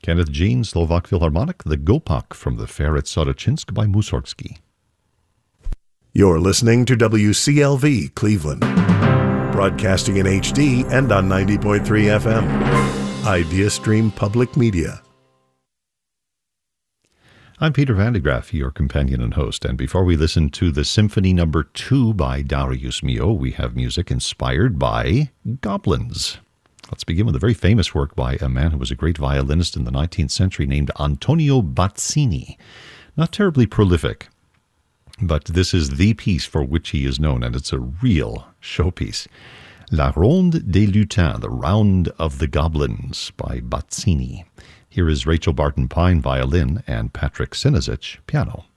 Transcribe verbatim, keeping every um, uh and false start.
Kenneth Jean, Slovak Philharmonic, the Gopak from the Fair at Soroczynsk by Mussorgsky. You're listening to W C L V Cleveland, broadcasting in H D and on ninety point three F M. IdeaStream Public Media. I'm Peter Van de Graaff, your companion and host, and before we listen to the Symphony Number two by Darius Milhaud, we have music inspired by goblins. Let's begin with a very famous work by a man who was a great violinist in the nineteenth century named Antonio Bazzini. Not terribly prolific, but this is the piece for which he is known, and it's a real showpiece. La Ronde des Lutins, the Round of the Goblins by Bazzini. Here is Rachel Barton Pine, violin, and Patrick Sinasic, piano.